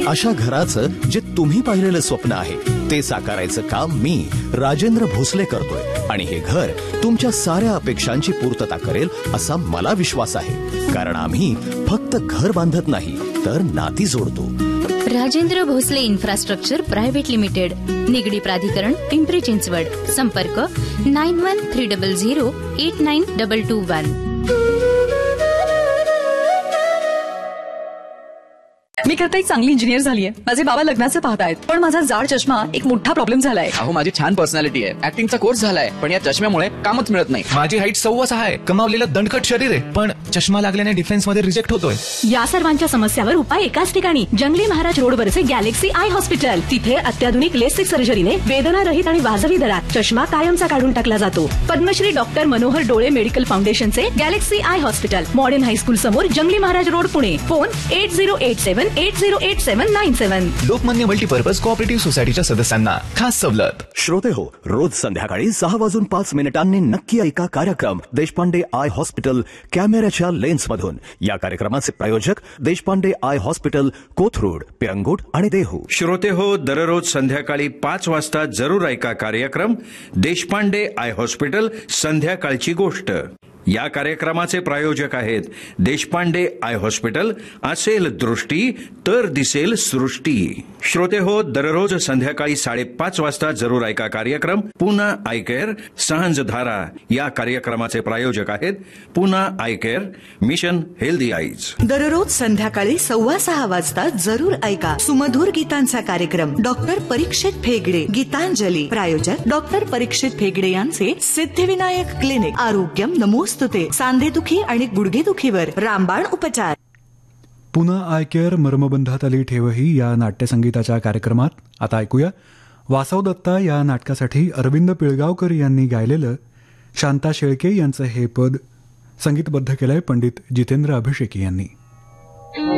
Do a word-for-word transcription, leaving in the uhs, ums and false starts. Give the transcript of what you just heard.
अशा घराचं जे तुम्ही पाहिलेलं स्वप्न आहे ते साकारायचं काम मी राजेंद्र भोसले करतोय आणि हे घर तुमच्या साऱ्या अपेक्षांची पूर्तता करेल असा मला विश्वास आहे. कारण आम्ही फक्त घर बांधत नाही तर नाती जोडतो. Rajendra Bhosale infrastructure private limited, Nigdi प्राधिकरण, पिंपरी चिंचवड. संपर्क nine one three double zero eight nine double two one. मी खरं एक चांगली इंजिनियर झालीय. माझे बाबा लग्नाचं पाहतायत, पण माझा जाड चष्मा एक मोठा प्रॉब्लेम झालाय. अहो माझी छान पर्सनॅलिटी आहे, ऍक्टिंगचा कोर्स झालाय, पण या चष्म्यामुळे कामच मिळत नाही. माझी हाईट सव्वा सहा आहे, कमावलेलं दणकट शरीर आहे, पण चष्मा लागल्याने डिफेन्स मध्ये रिजेक्ट होतोय. या सर्वांच्या समस्यावर उपाय एकाच ठिकाणी, जंगली महाराज रोड वरचे गॅलेक्सी आय हॉस्पिटल. तिथे अत्याधुनिक लेसिक सर्जरीने वेदना रहित आणि वाजवी दरात चष्मा कायमचा काढून टाकला जातो. पद्मश्री डॉक्टर मनोहर डोळे मेडिकल फाउंडेशनचे Galaxy I hospital, modern high school समोर, जंगली Maharaj road, Pune. Phone at zero eight seven eight zero eight seven nine seven. Lokmanya multipurpose cooperative सोसायटीच्या सदस्यांना खास सवलत. श्रोते हो, रोज संध्याकाळी सहा वाजून पाच मिनिटांनी नक्की ऐका कार्यक्रम देशपांडे आय हॉस्पिटल कॅमेऱ्याच्या लेन्स मधून. या कार्यक्रमाचे प्रायोजक देशपांडे आय हॉस्पिटल, कोथरूड, पिरंगुट आणि देहू. श्रोते हो, दररोज संध्याकाळी पाच वाजता जरूर ऐका कार्यक्रम देशपांडे आय हॉस्पिटल संध्याकाळची गोष्ट. या कार्यक्रमाचे प्रायोजक आहेत देशपांडे आय हॉस्पिटल. असेल दृष्टी तर दिसेल सृष्टी. श्रोते हो, दररोज संध्याकाळी साडेपाच वाजता जरूर ऐका कार्यक्रम पुना आय केअर सांझ धारा. या कार्यक्रमाचे प्रायोजक आहेत Poona I care, mission healthy eyes. दररोज संध्याकाळी सव्वा सहा वाजता जरूर ऐका सुमधुर गीतांचा कार्यक्रम डॉक्टर परीक्षित फेगडे गीतांजली. प्रायोजक डॉक्टर परीक्षित फेगडे यांचे सिद्धिविनायक क्लिनिक. आरोग्यम नमोस्तुते. सांधेदुखी आणि गुडघेदुखीवर रामबाण उपचार. पुन्हा आय केअर मर्मबंधात आली ठेवही या नाट्यसंगीताच्या कार्यक्रमात आता ऐकूया वासव दत्ता या नाटकासाठी अरविंद पिळगावकर यांनी गायलेलं शांता शेळके यांचं हे पद संगीतबद्ध केलंय पंडित जितेंद्र अभिषेकी यांनी.